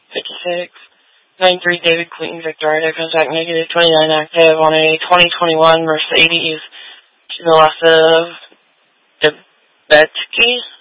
56. 93 David Queen Victoria, contact negative, 29 active on a 2021 Mercedes to the left of the Betsky.